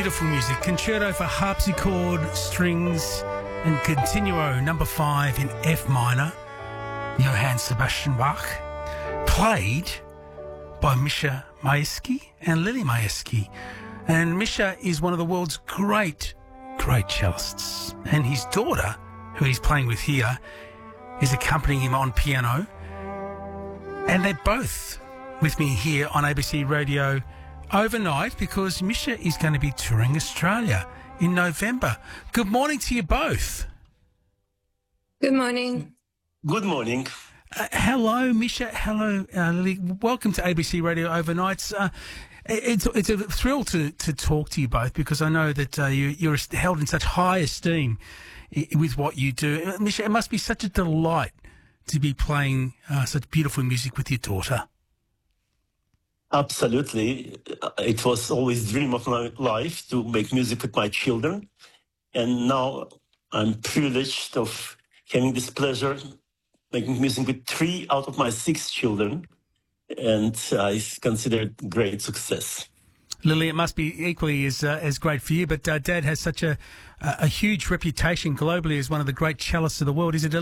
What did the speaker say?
beautiful music. Concerto for harpsichord, strings and continuo number 5 in F minor, Johann Sebastian Bach, played by Misha Mayeski and Lily Mayeski. And Misha is one of the world's great cellists. And his daughter, who he's playing with here, is accompanying him on piano. And they're both with me here on ABC Radio overnight because Misha is going to be touring Australia in November. Good morning to you both. Good morning. Good morning. Hello, Misha. Hello, Lily. Welcome to ABC Radio Overnights. It's a thrill to talk to you both because I know that you're held in such high esteem with what you do. Misha, it must be such a delight to be playing such beautiful music with your daughter. Absolutely. It was always a dream of my life to make music with my children. And now I'm privileged of having this pleasure making music with 3 out of my 6 children. And I consider it great success. Lily, it must be equally as great for you, but Dad has such a huge reputation globally as one of the great cellists of the world. Is it